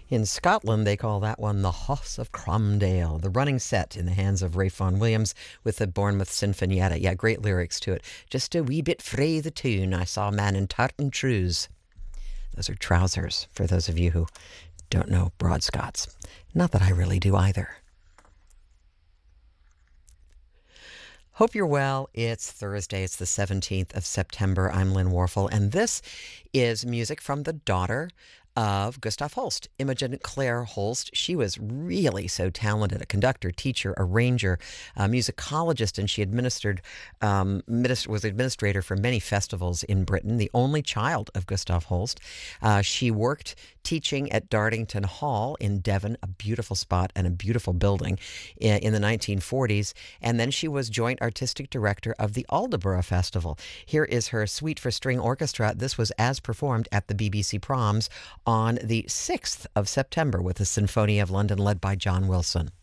In Scotland, they call that one the Hoss of Cromdale, the running set in the hands of Ralph Vaughan Williams with the Bournemouth Sinfonietta. Yeah, great lyrics to it. Just a wee bit frae the tune, I saw a man in tartan trews. Those are trousers, for those of you who don't know Broad Scots. Not that I really do either. Hope you're well. It's Thursday. It's the 17th of September. I'm Lynn Warfel, and this is music from the daughter of Gustav Holst, Imogen Claire Holst. She was really so talented, a conductor, teacher, arranger, a musicologist, and she was administrator for many festivals in Britain, the only child of Gustav Holst. She worked teaching at Dartington Hall in Devon, a beautiful spot and a beautiful building in the 1940s, and then she was joint artistic director of the Aldeburgh Festival. Here is her Suite for String Orchestra. This was as performed at the BBC Proms on the 6th of September with the Symphony of London led by John Wilson.